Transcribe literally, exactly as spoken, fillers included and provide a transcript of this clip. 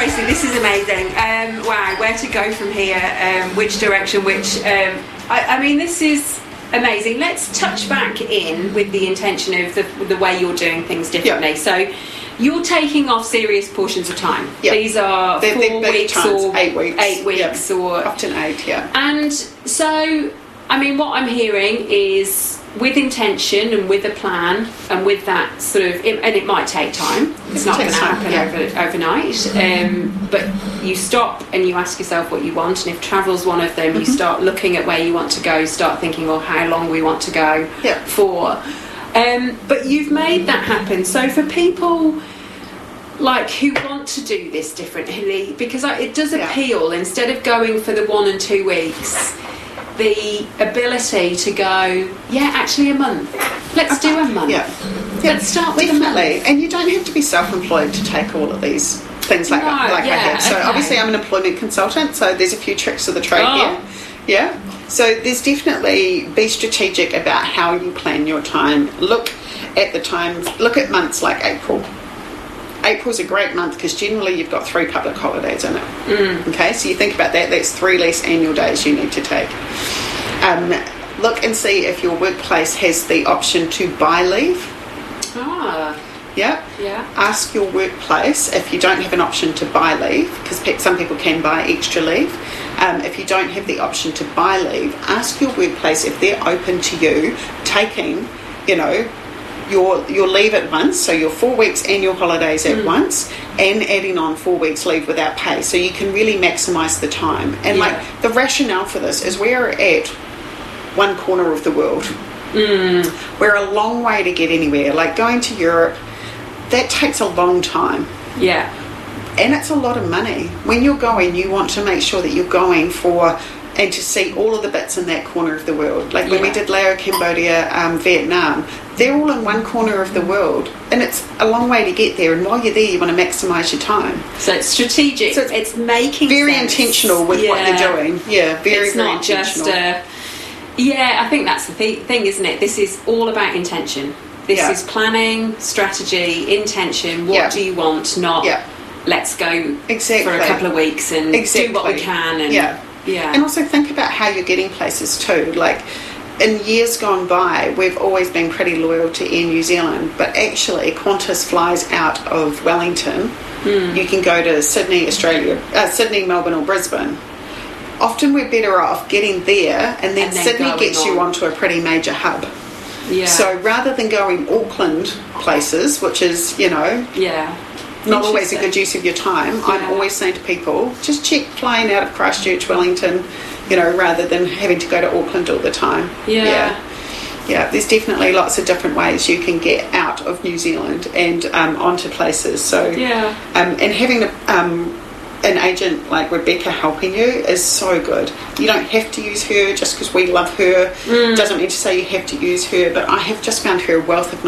Tracy, this is amazing. Um, wow, where to go from here? Um, which direction? Which? Um, I, I mean, this is amazing. Let's touch back in with the intention of the, the way you're doing things differently. Yeah. So, you're taking off serious portions of time. Yeah. These are they're, 4 they're weeks times, or eight weeks, eight weeks yeah. or often eight. Yeah. And so, I mean, what I'm hearing is with intention and with a plan and with that sort of, it, and it might take time. It's It not going to takes time, happen yeah. over, overnight. Um, but you stop and you ask yourself what you want, and if travel's one of them, Mm-hmm. you start looking at where you want to go, start thinking, well, how long we want to go Yeah. for. Um, but you've made that happen. So for people like who want to do this differently, because I, it does Yeah. appeal, instead of going for the one and two weeks, the ability to go, yeah, actually a month. Let's do a month. Yeah. yeah. Let's start with a Definitely. month. And you don't have to be self-employed to take all of these things like, No, like yeah, I have. So okay. obviously I'm an employment consultant, so there's a few tricks of the trade Oh. here. Yeah. So there's definitely, be strategic about how you plan your time. Look at the times, look at months like April. April's a great month because generally you've got three public holidays in it. Mm. Okay, so you think about that, that's three less annual days you need to take. Um, look and see if your workplace has the option to buy leave. Ah, Yeah. yeah. Ask your workplace if you don't have an option to buy leave, because pe- some people can buy extra leave. Um, if you don't have the option to buy leave, ask your workplace if they're open to you taking, you know, your your leave at once, so your four weeks annual holidays at Mm. once, and adding on four weeks leave without pay, so you can really maximise the time. And Yeah. like the rationale for this is we're at one corner of the world. Mm. We're a long way to get anywhere. Like going to Europe, that takes a long time. Yeah. And it's a lot of money. When you're going, you want to make sure that you're going for and to see all of the bits in that corner of the world. Like when we Yeah. did Laos, Cambodia, um, Vietnam, they're all in one corner of the world. And it's a long way to get there. And while you're there, you want to maximise your time. So it's strategic. So it's, it's making Very sense. intentional with what Yeah. you're doing. Yeah, very, It's very not just intentional. a... Yeah, I think that's the th- thing, isn't it? This is all about intention. This Yeah. is planning, strategy, intention. What Yeah. do you want? Not Yeah. let's go Exactly. for a couple of weeks and Exactly. do what we can. And Yeah. yeah. And also think about how you're getting places too. Like in years gone by, we've always been pretty loyal to Air New Zealand, but actually Qantas flies out of Wellington. Mm. You can go to Sydney, Australia, uh, Sydney, Melbourne or Brisbane. Often we're better off getting there, and then, And then Sydney going gets you on. onto a pretty major hub. yeah. So rather than going Auckland places, which is, you know, yeah. not always a Interesting. good use of your time, Yeah. I'm always saying to people, just check flying out of Christchurch, Wellington, you know, rather than having to go to Auckland all the time. Yeah. Yeah, yeah, there's definitely lots of different ways you can get out of New Zealand and um, onto places. So, Yeah. um, and having a, um, an agent like Rebecca helping you is so good. You don't have to use her just because we love her. Mm. Doesn't mean to say you have to use her, but I have just found her a wealth of